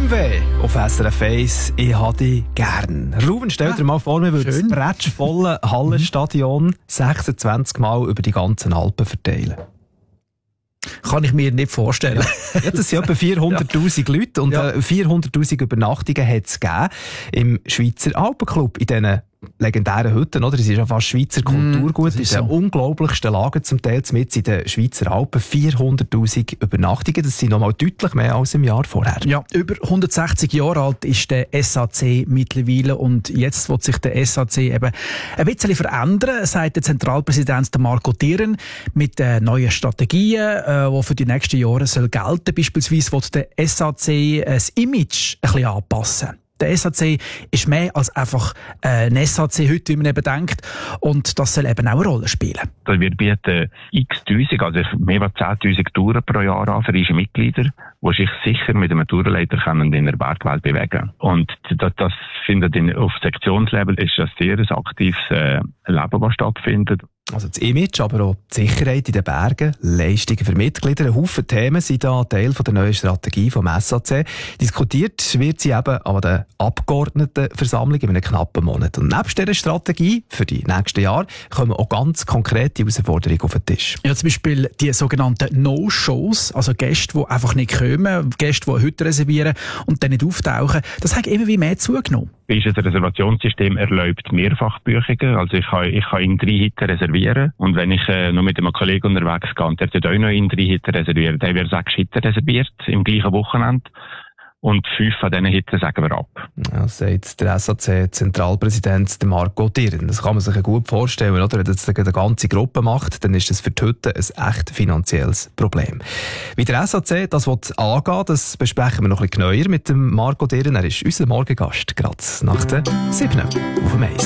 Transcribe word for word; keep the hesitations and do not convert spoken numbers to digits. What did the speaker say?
Heimweh auf S R F eins. Ich habe dich gern. Ruben, stell dir ja, mal vor, wir würden das bretschvolle Hallenstadion sechsundzwanzig Mal über die ganzen Alpen verteilen. Kann ich mir nicht vorstellen. Ja, das sind etwa vierhunderttausend ja. Leute und ja. vierhunderttausend Übernachtungen hat es gegeben im Schweizer Alpenclub, in diesen legendären Hütten, oder? Das ist ja fast Schweizer Kulturgut. Mm, das ist in den so. unglaublichsten Lagen zum Teil mit in den Schweizer Alpen. vierhunderttausend Übernachtungen, das sind nochmal deutlich mehr als im Jahr vorher. Ja, über hundertsechzig Jahre alt ist der S A C mittlerweile und jetzt wird sich der S A C eben ein bisschen verändern, sagt der Zentralpräsident Marco Thierren, mit den neuen Strategien, äh, die für die nächsten Jahre soll gelten. Beispielsweise wird der S A C das Image ein bisschen anpassen. Der S A C ist mehr als einfach ein S A C heute, wie man eben denkt. Und das soll eben auch eine Rolle spielen. Wir bieten x Tausend, also mehr als zehntausend Touren pro Jahr an für unsere Mitglieder, die sich sicher mit einem Tourenleiter in der Bergwelt bewegen. Und das, das findet in, auf Sektionslevel ist das sehr ein aktives äh, Leben, das stattfindet. Also das Image, aber auch die Sicherheit in den Bergen, Leistungen für Mitglieder, ein Haufen Themen sind da Teil von der neuen Strategie vom S A C. Diskutiert wird sie eben an der Abgeordnetenversammlung in einem knappen Monat. Und neben dieser Strategie für die nächsten Jahre kommen auch ganz konkrete Herausforderungen auf den Tisch. Ja, zum Beispiel die sogenannten No-Shows, also Gäste, die einfach nicht kommen, Gäste, die heute reservieren und dann nicht auftauchen. Das hat immer wie mehr zugenommen. Unser Reservationssystem erlaubt Mehrfachbuchungen. Also ich kann, ich kann in drei Hütten reservieren. Und wenn ich äh, noch mit einem Kollegen unterwegs gehe und der dort auch noch in drei Hütten reservieren, dann wird sechs Hütten reserviert im gleichen Wochenende. Und fünf von diesen Hütten sagen wir ab. Ja, sagt der S A C-Zentralpräsident Marco Thierren. Das kann man sich gut vorstellen, oder? Wenn das eine ganze Gruppe macht, dann ist das für die Hütten ein echt finanzielles Problem. Wie der S A C das angehen, das besprechen wir noch ein bisschen genauer mit dem Marco Thierren. Er ist unser Morgengast, gerade nach der siebten auf dem Eis.